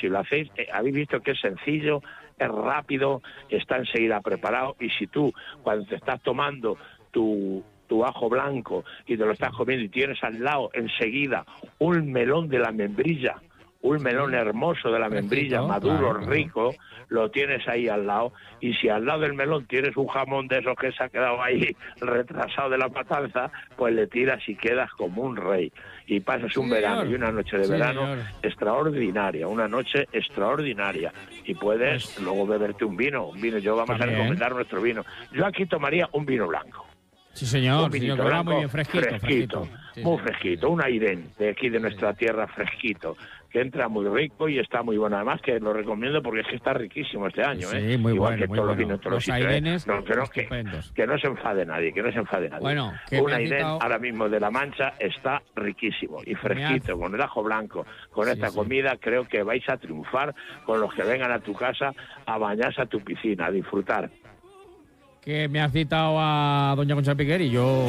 si lo hacéis, habéis visto que es sencillo, es rápido, está enseguida preparado, y si tú, cuando te estás tomando tu ajo blanco y te lo estás comiendo y tienes al lado enseguida un melón de la membrilla, un melón hermoso de la membrilla, maduro, claro, rico, lo tienes ahí al lado, y si al lado del melón tienes un jamón de esos que se ha quedado ahí retrasado de la matanza, pues le tiras y quedas como un rey, y pasas un verano y una noche de verano extraordinaria, una noche extraordinaria, y puedes luego beberte un vino, yo vamos a recomendar nuestro vino. Yo aquí tomaría un vino blanco. Sí, señor, un vinito blanco, muy bien, fresquito. Sí, muy fresquito, un Airén de aquí de nuestra tierra, fresquito, que entra muy rico y está muy bueno. Además que lo recomiendo porque es que está riquísimo este año, sí, muy igual bueno, que muy todos bueno. los vinos, todos los Airenes, que no se enfade nadie, Bueno, un Airén ahora mismo de La Mancha está riquísimo y fresquito, con el ajo blanco, con esta comida, creo que vais a triunfar con los que vengan a tu casa a bañarse a tu piscina, a disfrutar. Que me ha citado a doña Concha Piquer y yo...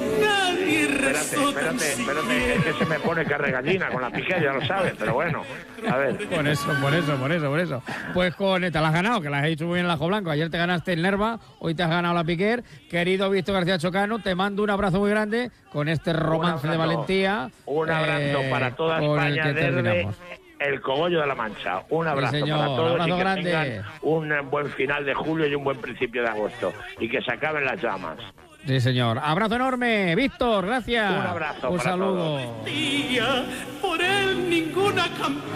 Espérate, es que se me pone carregallina con la Piquer, ya lo sabes, pero bueno, a ver. Por eso. Pues te la has ganado, que la has hecho muy bien el ajo blanco. Ayer te ganaste el Nerva, hoy te has ganado la Piquer. Querido Víctor García Chocano, te mando un abrazo muy grande con este romance de valentía. Un abrazo para toda España desde el Cogollo de la Mancha. Un abrazo para todos, abrazo y que grande. tengan un buen final de julio y un buen principio de agosto, y que se acaben las llamas. Sí, señor. Abrazo enorme, Víctor, gracias. Un abrazo. Un para saludo. Todos. Por él ninguna